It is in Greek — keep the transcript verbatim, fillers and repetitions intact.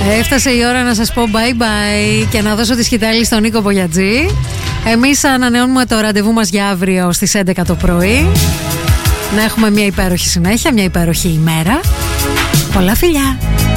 Έφτασε η ώρα να σας πω bye bye και να δώσω τη σκητάλη στον Νίκο Μπογιατζή. Εμείς ανανεώνουμε το ραντεβού μας για αύριο στις έντεκα το πρωί. Να έχουμε μια υπέροχη συνέχεια, μια υπέροχη ημέρα. Πολλά φιλιά!